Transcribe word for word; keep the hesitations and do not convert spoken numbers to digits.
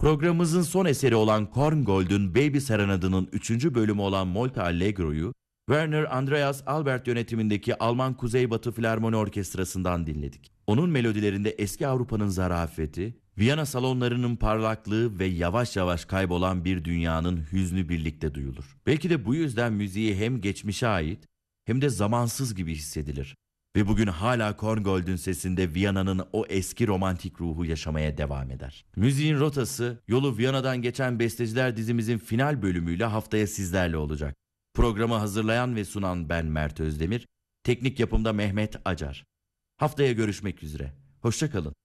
Programımızın son eseri olan Korngold'un Baby Serenade'ının üçüncü bölümü olan Molte Allegro'yu Werner Andreas Albert yönetimindeki Alman Kuzeybatı Filarmoni Orkestrası'ndan dinledik. Onun melodilerinde eski Avrupa'nın zarafeti, Viyana salonlarının parlaklığı ve yavaş yavaş kaybolan bir dünyanın hüznü birlikte duyulur. Belki de bu yüzden müziği hem geçmişe ait hem de zamansız gibi hissedilir. Ve bugün hala Korngold'un sesinde Viyana'nın o eski romantik ruhu yaşamaya devam eder. Müziğin rotası, yolu Viyana'dan geçen besteciler dizimizin final bölümüyle haftaya sizlerle olacak. Programı hazırlayan ve sunan ben Mert Özdemir, teknik yapımda Mehmet Acar. Haftaya görüşmek üzere. Hoşça kalın.